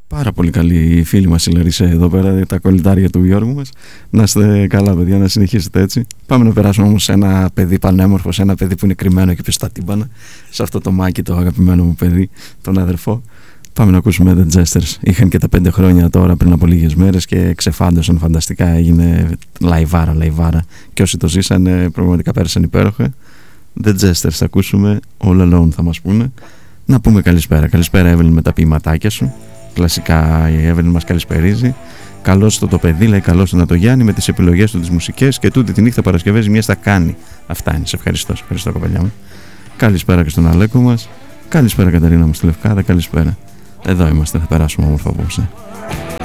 Πάρα πολύ καλή η φίλη μας η Λαρίσα εδώ πέρα, τα κολλητάρια του Γιώργου μας. Να είστε καλά, παιδιά, να συνεχίσετε έτσι. Πάμε να περάσουμε όμως σε ένα παιδί πανέμορφο, σε ένα παιδί που είναι κρυμμένο εκεί πίσω στα τύμπανα, σε αυτό το Μάκη, το αγαπημένο μου παιδί, τον αδερφό. Πάμε να ακούσουμε The Jesters. Είχαν και τα 5 χρόνια τώρα πριν από λίγες μέρες και ξεφάντωσαν φανταστικά, έγινε λαϊβάρα. Και όσοι το ζήσανε πραγματικά πέρασαν υπέροχα. The Jesters θα ακούσουμε, All Alone θα μας πούνε. Να πούμε καλησπέρα. Καλησπέρα, Εύελιν, με τα ποιηματάκια σου. Κλασικά η Εύελιν μας καλησπερίζει. Καλώς το παιδί, λέει καλώς τον Ατογιάννη με τις επιλογές του, τις μουσικές και τούτη τη νύχτα Παρασκευές μια στα κάνει. Αυτά είναι. Σε ευχαριστώ, κοπελιά μου. Καλησπέρα και στον Αλέκο μας. Καλησπέρα, Καταρίνα μου στη Λευκάδα. Καλησπέρα. Εδώ είμαστε, θα περάσουμε όμορφα απόψε.